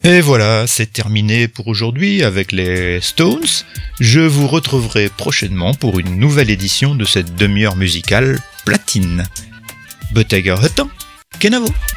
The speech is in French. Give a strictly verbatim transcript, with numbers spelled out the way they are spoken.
Et voilà, c'est terminé pour aujourd'hui avec les Stones. Je vous retrouverai prochainement pour une nouvelle édition de cette demi-heure musicale platine. Betegger Hutton, Kenavo.